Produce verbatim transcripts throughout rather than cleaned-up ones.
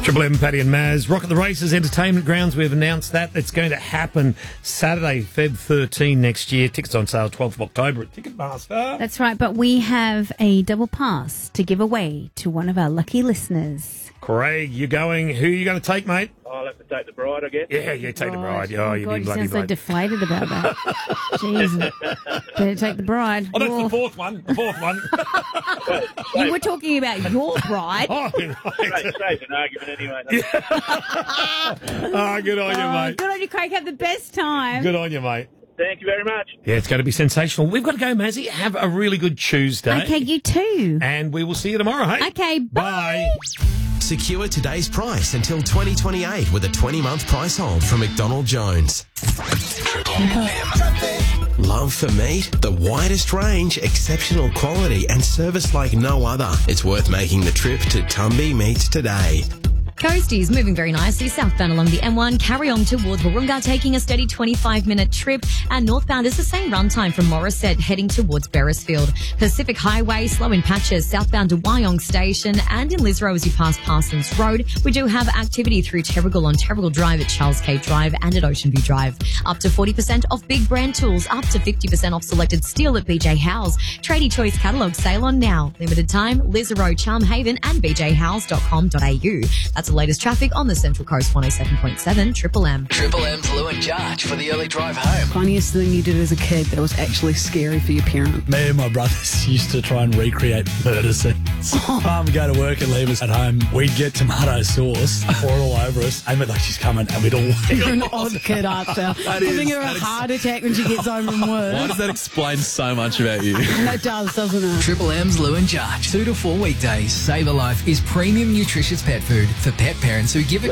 Triple M, Paddy and Maz. Rock at the Races Entertainment Grounds. We've announced that. It's going to happen Saturday, February thirteenth next year. Tickets on sale twelfth of October at Ticketmaster. That's right, but we have a double pass to give away to one of our lucky listeners. Craig, you going? Who are you going to take, mate? I'll have to take the bride, I guess. Yeah, yeah, take the bride. Oh, Oh, you God, big you bloody sound so bloke. deflated about that. Jeez. Better take the bride. Oh, that's Your- the fourth one. The fourth one. You were talking about your bride. Oh, Save, right. save an argument anyway. Oh, good on you, Oh, mate. good on you, Craig. Have the best time. Good on you, mate. Thank you very much. Yeah, it's going to be sensational. We've got to go, Mazzy. Have a really good Tuesday. Okay, you too. And we will see you tomorrow, hey? Okay, bye. Secure today's price until twenty twenty-eight with a twenty-month price hold from McDonald Jones. Love for meat? The widest range, exceptional quality and service like no other. It's worth making the trip to Tumby Meats today. Coasties moving very nicely southbound along the M one, carry on towards Warunga, taking a steady twenty-five minute trip, and northbound is the same runtime from Morisset heading towards Beresfield. Pacific Highway slow in patches southbound to Wyong Station, and in Lisro as you pass Parsons Road. We do have activity through Terrigal on Terrigal Drive at Charles K Drive and at Ocean View Drive. Up to forty percent off big brand tools, up to fifty percent off selected steel at B J Howes. Tradie Choice catalogue sale on now. Limited time, Lisro, Charm Haven and b j howes dot com dot a u. That's the latest traffic on the Central Coast one oh seven point seven Triple M. Triple M's Lou and Jarge for the early drive home. Funniest thing you did as a kid that was actually scary for your parent? Me and my brothers used to try and recreate murder scenes. Mum would go to work and leave us at home. We'd get tomato sauce, pour it all over us, and we'd like, she's coming, and we'd all... You're an odd kid, aren't you? Giving her a heart attack when she gets home from work. Why does that explain so much about you? It does, doesn't it? Triple M's Lou and Jarge. Two to four weekdays. Save a Life is premium nutritious pet food for pet parents who give it...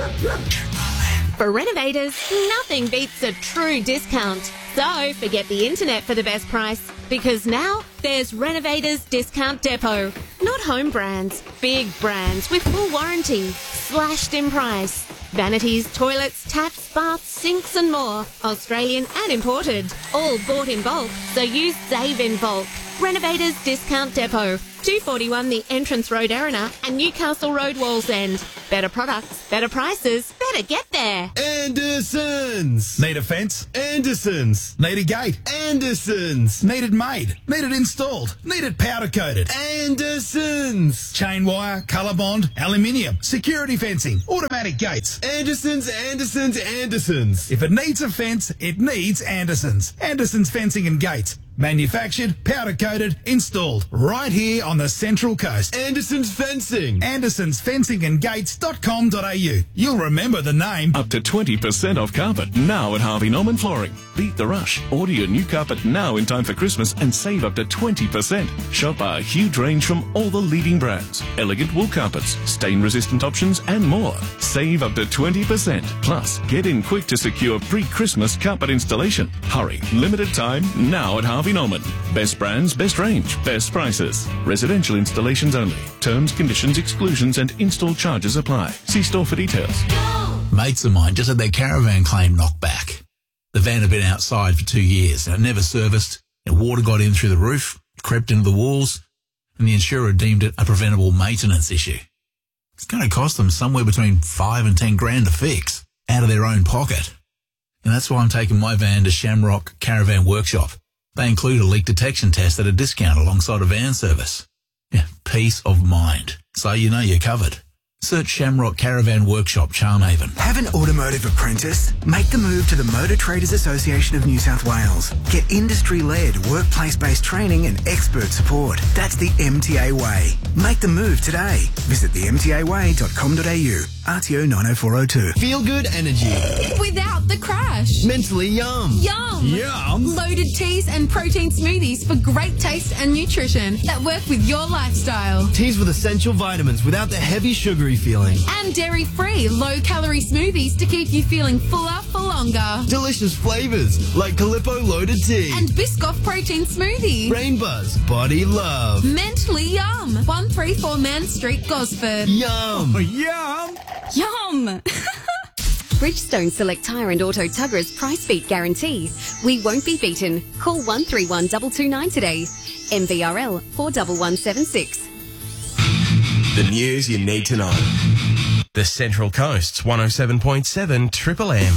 For renovators, nothing beats a true discount. So forget the internet for the best price, because now there's Renovators Discount Depot. Not home brands, big brands with full warranty, slashed in price. Vanities, toilets, taps, baths, sinks and more. Australian and imported. All bought in bulk, so you save in bulk. Renovators Discount Depot. two forty-one The Entrance Road, Erina, and Newcastle Road, Wallsend. Better products, better prices, better get there. Andersons. Need a fence? Andersons. Need a gate? Andersons. Need it made? Need it installed? Need it powder coated? Andersons. Chain wire, colour bond, aluminium, security fencing, automatic gates. Andersons, Andersons, Andersons. If it needs a fence, it needs Andersons. Andersons Fencing and Gates. Manufactured, powder coated, installed right here on the Central Coast. Andersons Fencing. Andersons Fencing and Gates dot com dot a u. You'll remember the name. Up to twenty percent off carpet now at Harvey Norman Flooring. Beat the rush. Order your new carpet now in time for Christmas and save up to twenty percent. Shop our huge range from all the leading brands. Elegant wool carpets, stain-resistant options and more. Save up to twenty percent. Plus, get in quick to secure pre-Christmas carpet installation. Hurry. Limited time now at Harvey Norman. Best brands, best range, best prices. Residential installations only. Terms, conditions, exclusions and install charges apply. See store for details. Mates of mine just had their caravan claim knocked back. The van had been outside for two years and it never serviced, and water got in through the roof, crept into the walls, and the insurer deemed it a preventable maintenance issue. It's going to cost them somewhere between five and ten grand to fix, out of their own pocket. And that's why I'm taking my van to Shamrock Caravan Workshop. They include a leak detection test at a discount alongside a van service. Yeah, peace of mind. So you know you're covered. Search Shamrock Caravan Workshop, Charmhaven. Have an automotive apprentice? Make the move to the Motor Traders Association of New South Wales. Get industry-led, workplace-based training and expert support. That's the M T A way. Make the move today. Visit the m t a way dot com dot a u. R T O nine oh four oh two. Feel good energy. Without the crash. Mentally yum. Yum. Yum. Loaded teas and protein smoothies for great taste and nutrition that work with your lifestyle. Teas with essential vitamins without the heavy sugary feeling. And dairy-free, low-calorie smoothies to keep you feeling fuller for longer. Delicious flavours like Calippo Loaded Tea. And Biscoff Protein Smoothie. Rain Buzz Body Love. Mentally yum. one thirty-four Man Street, Gosford. Yum. Oh, yum. Yum. Bridgestone Select Tyre and Auto Tugger's Price Beat Guarantee. We won't be beaten. Call one three one two two nine today. M V R L four one one seven six. The news you need to know. The Central Coast's one oh seven point seven Triple M.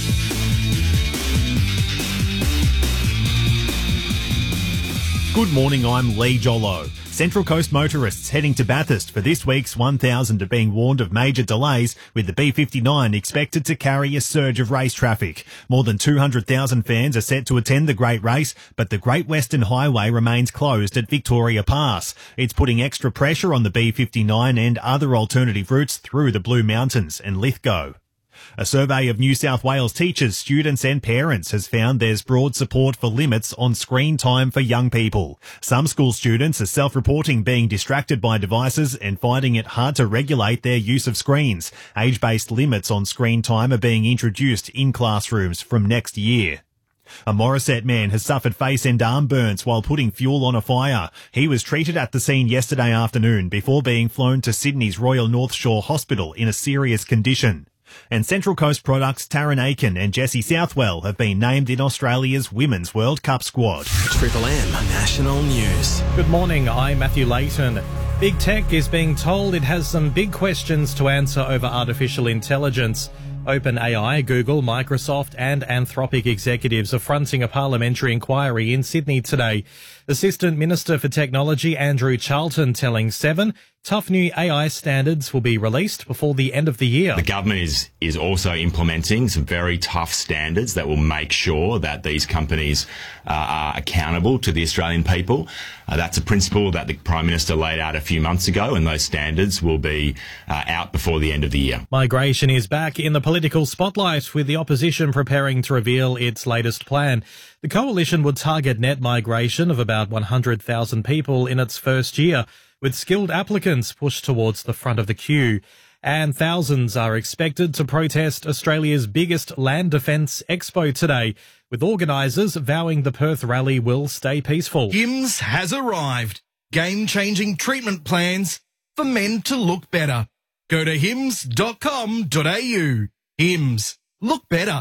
Good morning, I'm Lee Jollo. Central Coast motorists heading to Bathurst for this week's one thousand are being warned of major delays, with the B fifty-nine expected to carry a surge of race traffic. More than two hundred thousand fans are set to attend the Great Race, but the Great Western Highway remains closed at Victoria Pass. It's putting extra pressure on the B fifty-nine and other alternative routes through the Blue Mountains and Lithgow. A survey of New South Wales teachers, students and parents has found there's broad support for limits on screen time for young people. Some school students are self-reporting being distracted by devices and finding it hard to regulate their use of screens. Age-based limits on screen time are being introduced in classrooms from next year. A Morisset man has suffered face and arm burns while putting fuel on a fire. He was treated at the scene yesterday afternoon before being flown to Sydney's Royal North Shore Hospital in a serious condition. And Central Coast products Taryn Aiken and Jessie Southwell have been named in Australia's Women's World Cup squad. Triple M National News. Good morning, I'm Matthew Layton. Big Tech is being told it has some big questions to answer over artificial intelligence. OpenAI, Google, Microsoft and Anthropic executives are fronting a parliamentary inquiry in Sydney today. Assistant Minister for Technology Andrew Charlton telling Seven tough new A I standards will be released before the end of the year. The government is is also implementing some very tough standards that will make sure that these companies uh, are accountable to the Australian people. Uh, that's a principle that the Prime Minister laid out a few months ago, and those standards will be uh, out before the end of the year. Migration is back in the political spotlight, with the opposition preparing to reveal its latest plan. The coalition would target net migration of about one hundred thousand people in its first year, with skilled applicants pushed towards the front of the queue. And thousands are expected to protest Australia's biggest land defence expo today, with organisers vowing the Perth rally will stay peaceful. Hims has arrived. Game-changing treatment plans for men to look better. Go to hims dot com dot a u. Hims. Look better.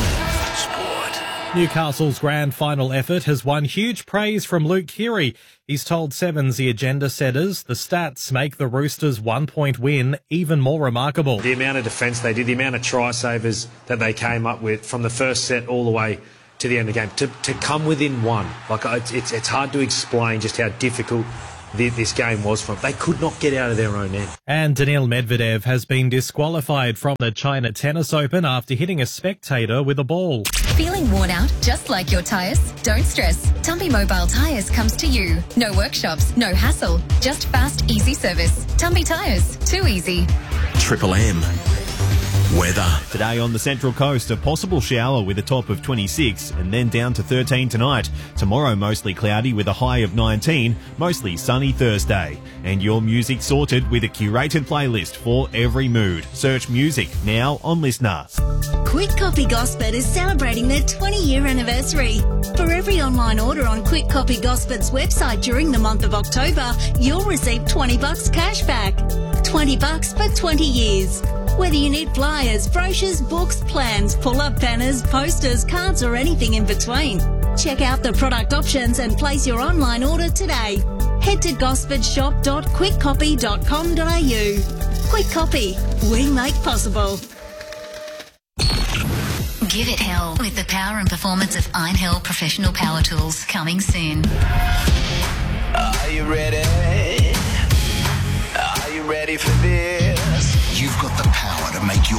Newcastle's grand final effort has won huge praise from Luke Keary. He's told Sevens the agenda setters the stats make the Roosters' one-point win even more remarkable. The amount of defence they did, the amount of try-savers that they came up with from the first set all the way to the end of the game, to, to come within one. Like it's, it's, it's hard to explain just how difficult this game was from. They could not get out of their own end. And Daniil Medvedev has been disqualified from the China Tennis Open after hitting a spectator with a ball. Feeling worn out, just like your tyres? Don't stress. Tumby Mobile Tyres comes to you. No workshops, no hassle, just fast, easy service. Tumby Tyres, too easy. Triple M. Weather. Today on the Central Coast, a possible shower with a top of twenty-six and then down to thirteen tonight. Tomorrow, mostly cloudy with a high of nineteen, mostly sunny Thursday. And your music sorted with a curated playlist for every mood. Search music now on Listener. Quick Copy Gospel is celebrating their twenty-year anniversary. For every online order on Quick Copy Gospel's website during the month of October, you'll receive twenty bucks cash back. twenty bucks for twenty years. Whether you need flyers, brochures, books, plans, pull-up banners, posters, cards or anything in between, check out the product options and place your online order today. Head to gosford shop dot quick copy dot com dot a u. Quick Copy, we make possible. Give it hell with the power and performance of Einhell Professional Power Tools, coming soon. Are you ready? Are you ready for this? You've got the power to make your